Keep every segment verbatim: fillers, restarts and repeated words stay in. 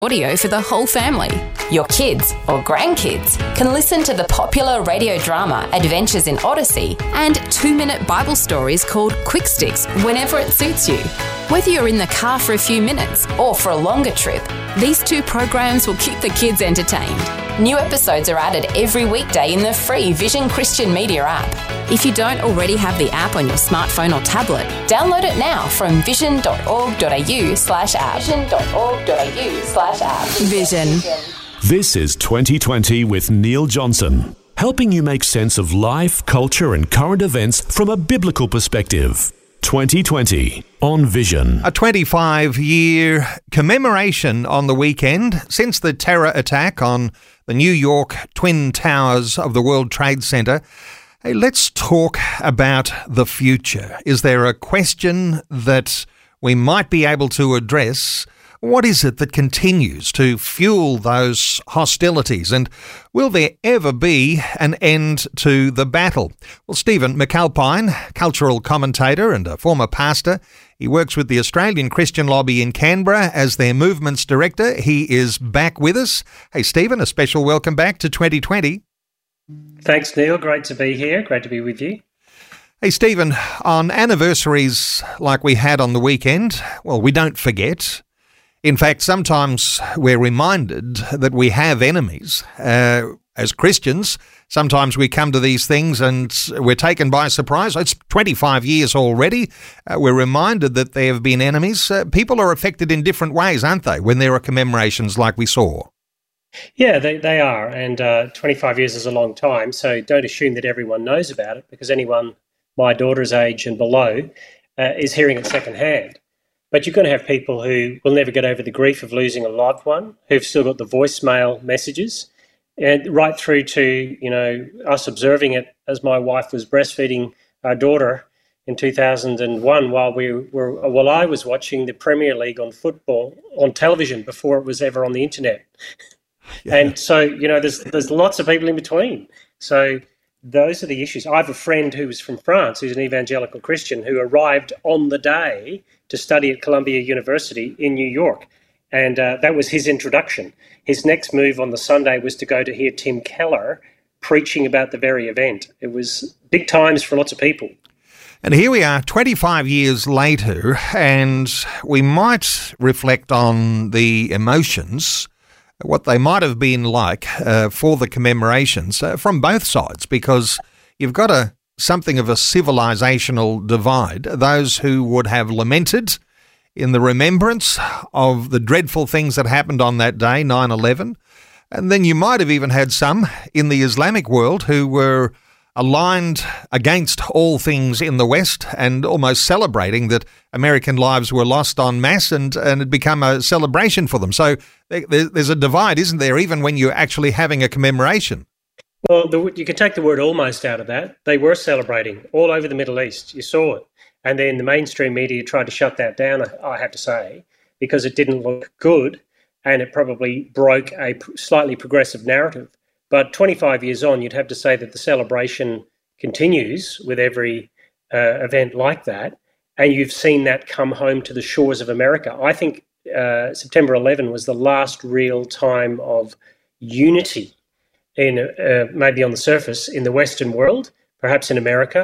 Audio for the whole family. Your kids or grandkids can listen to the popular radio drama Adventures in Odyssey and two-minute Bible stories called Quick Sticks whenever it suits you. Whether you're in the car for a few minutes or for a longer trip, these two programs will keep the kids entertained. New episodes are added every weekday in the free Vision Christian Media app. If you don't already have the app on your smartphone or tablet, download it now from vision.org.au slash app. vision.org.au slash app. Vision. This is twenty twenty with Neil Johnson, helping you make sense of life, culture and current events from a biblical perspective. twenty twenty on Vision. A twenty-five-year commemoration on the weekend since the terror attack on the New York Twin Towers of the World Trade Center. Hey, let's talk about the future. Is there a question that we might be able to address? What is it that continues to fuel those hostilities? And will there ever be an end to the battle? Well, Stephen McAlpine, cultural commentator and a former pastor, he works with the Australian Christian Lobby in Canberra as their movements director. He is back with us. Hey, Stephen, a special welcome back to twenty twenty. Thanks, Neil. Great to be here. Great to be with you. Hey, Stephen, on anniversaries like we had on the weekend, well, we don't forget. In fact, sometimes we're reminded that we have enemies. Uh, as Christians, sometimes we come to these things and we're taken by surprise. It's twenty-five years already. Uh, we're reminded that there have been enemies. Uh, people are affected in different ways, aren't they, when there are commemorations like we saw? Yeah, they, they are. And uh, twenty-five years is a long time, so don't assume that everyone knows about it, because anyone my daughter's age and below uh, is hearing it secondhand. But you're going to have people who will never get over the grief of losing a loved one, who've still got the voicemail messages, and right through to, you know, us observing it as my wife was breastfeeding our daughter in two thousand one while we were, while I was watching the Premier League on football on television before it was ever on the internet. Yeah. And so, you know, there's there's lots of people in between. So those are the issues. I have a friend who was from France, who's an evangelical Christian, who arrived on the day to study at Columbia University in New York. And uh, that was his introduction. His next move on the Sunday was to go to hear Tim Keller preaching about the very event. It was big times for lots of people. And here we are twenty-five years later, and we might reflect on the emotions, what they might have been like uh, for the commemorations uh, from both sides, because you've got a something of a civilizational divide. Those who would have lamented in the remembrance of the dreadful things that happened on that day, nine eleven, and then you might have even had some in the Islamic world who were aligned against all things in the West and almost celebrating that American lives were lost en masse, and, and it become a celebration for them. So there, there's a divide, isn't there, even when you're actually having a commemoration? Well, the, you can take the word almost out of that. They were celebrating all over the Middle East. You saw it. And then the mainstream media tried to shut that down, I have to say, because it didn't look good and it probably broke a slightly progressive narrative. But twenty-five years on, you'd have to say that the celebration continues with every uh, event like that. And you've seen that come home to the shores of America. I think uh, September eleventh was the last real time of unity in uh, maybe on the surface in the Western world, perhaps in America,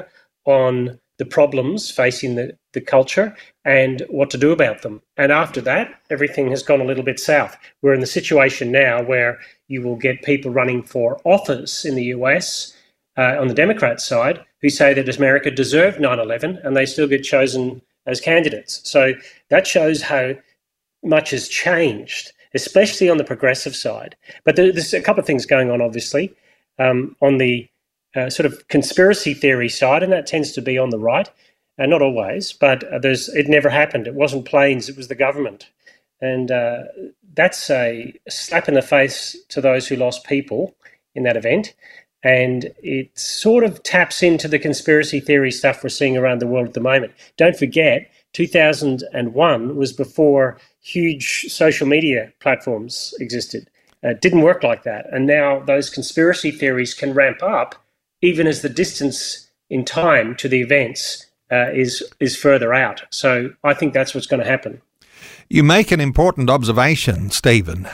on the problems facing the, the culture and what to do about them. And after that, everything has gone a little bit south. We're in the situation now where you will get people running for office in the U S uh, on the Democrat side who say that America deserved nine eleven, and they still get chosen as candidates. So that shows how much has changed, especially on the progressive side. But there's a couple of things going on, obviously, um, on the uh, sort of conspiracy theory side, and that tends to be on the right, and uh, not always, but uh, there's it never happened. It wasn't planes, it was the government. And uh, that's a slap in the face to those who lost people in that event. And it sort of taps into the conspiracy theory stuff we're seeing around the world at the moment. Don't forget, two thousand one was before huge social media platforms existed. Uh, it didn't work like that. And now those conspiracy theories can ramp up even as the distance in time to the events uh, is is further out. So I think that's what's going to happen. You make an important observation, Stephen,